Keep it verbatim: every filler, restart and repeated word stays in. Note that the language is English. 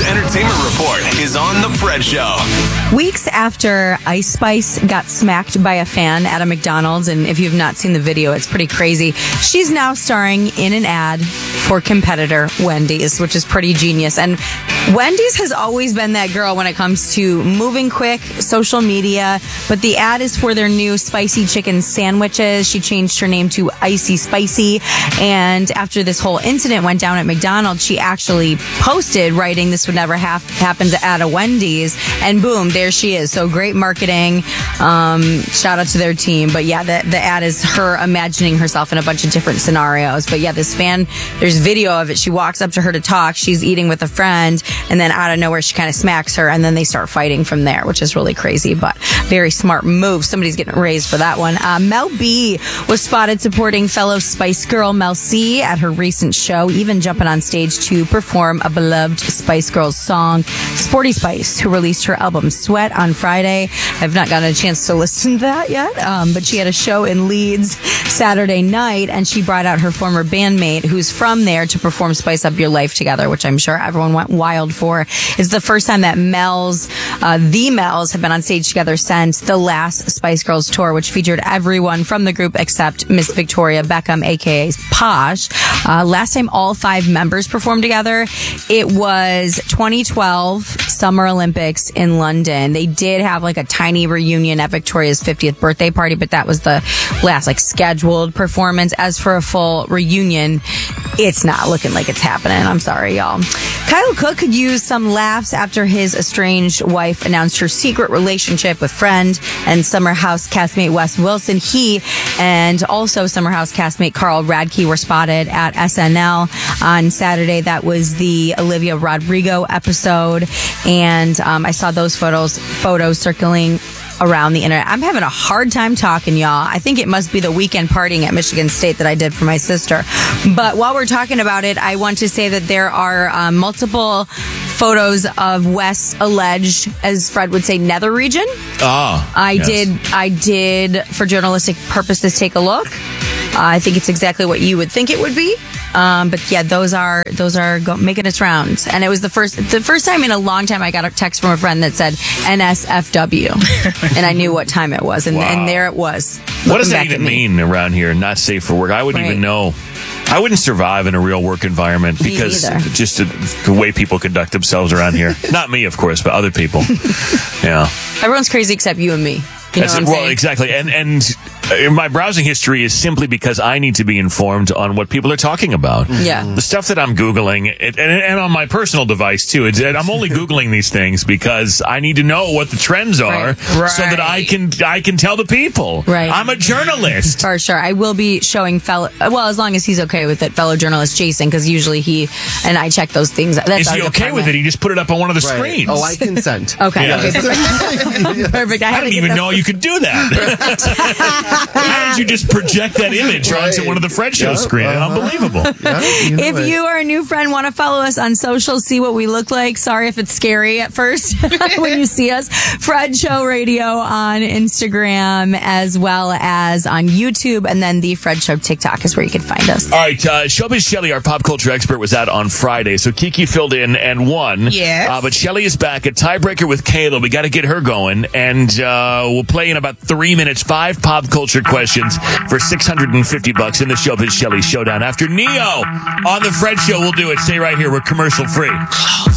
Entertainment Report is on The Fred Show. Weeks after Ice Spice got smacked by a fan at a McDonald's, and if you've not seen the video, it's pretty crazy. She's now starring in an ad for competitor Wendy's, which is pretty genius. And Wendy's has always been that girl when it comes to moving quick, social media, but the ad is for their new spicy chicken sandwiches. She changed her name to Icy Spicy, and after this whole incident went down at McDonald's, she actually posted writing this would never have happen at a Wendy's, and boom, there she is. So great marketing. Um, shout out to their team. But yeah, the, the ad is her imagining herself in a bunch of different scenarios. But yeah, this fan, there's video of it. She walks up to her to talk. She's eating with a friend, and then out of nowhere, she kind of smacks her, and then they start fighting from there, which is really crazy, but very smart move. Somebody's getting raised for that one. Uh, Mel B was spotted supporting fellow Spice Girl Mel C at her recent show, even jumping on stage to perform a beloved Spice Girls song. Sporty Spice, who released her album Sweat on Friday. I've not gotten a chance to listen to that yet, um, but she had a show in Leeds Saturday night, and she brought out her former bandmate, who's from there, to perform Spice Up Your Life together, which I'm sure everyone went wild for. It's the first time that Mel's, uh, the Mel's have been on stage together since the last Spice Girls tour, which featured everyone from the group except Miss Victoria Beckham, aka Posh. Uh, last time all five members performed together, it was twenty twelve Summer Olympics in London. They did have like a tiny reunion at Victoria's fiftieth birthday party, but that was the last like scheduled performance. As for a full reunion, it's not looking like it's happening. I'm sorry, y'all. Kyle Cook could use some laughs after his estranged wife announced her secret relationship with friend and Summer House castmate Wes Wilson. He and also Summer House castmate Carl Radke were spotted at S N L on Saturday. That was the Olivia Rodrigo episode, and um, I saw those photos photos circling around the internet. I'm having a hard time talking, y'all. I think it must be the weekend partying at Michigan State that I did for my sister. But while we're talking about it, I want to say that there are um, multiple photos of Wes alleged, as Fred would say, nether region. Ah, I yes. did. I did, for journalistic purposes, take a look. Uh, I think it's exactly what you would think it would be. Um, but yeah, those are those are go- making its rounds, and it was the first the first time in a long time I got a text from a friend that said N S F W, and I knew what time it was, and, Wow. and there it was. What does that back even at me. mean around here? Not safe for work. I wouldn't Right. even know. I wouldn't survive in a real work environment Me because either. just the, the way people conduct themselves around here. Not me, of course, but other people. Yeah. Everyone's crazy except you and me. You know That's what I'm well, saying? exactly. And and uh, my browsing history is simply because I need to be informed on what people are talking about. Yeah. The stuff that I'm Googling, it, and, and on my personal device, too. It's, I'm only Googling these things because I need to know what the trends are Right. so that I can I can tell the people. Right. I'm a journalist. For sure. I will be showing fellow, well, as long as he's okay with it, fellow journalist Jason, because usually he and I check those things. That's Is our he okay department. with it? He just put it up on one of the Right. screens. Oh, I consent. Okay. Yeah. okay. Perfect. I, I had to didn't get even the- know you could do that. How did you just project that image Right. onto one of the Fred Show Yeah, screen? uh-huh. Unbelievable. Yeah, you know If it. you are a new friend, want to follow us on social, see what we look like. Sorry if it's scary at first when you see us. Fred Show Radio on Instagram as well as on YouTube. And then the Fred Show TikTok is where you can find us. All right, uh, Showbiz Shelley, our pop culture expert, was out on Friday, so Kiki filled in and won. Yes. Uh, but Shelley is back at tiebreaker with Kayla. We got to get her going, and uh, we'll play in about three minutes. Five pop culture questions for six hundred fifty bucks in the Showbiz Shelley Showdown. After Neo on the Fred Show, we'll do it. Stay right here. We're commercial free.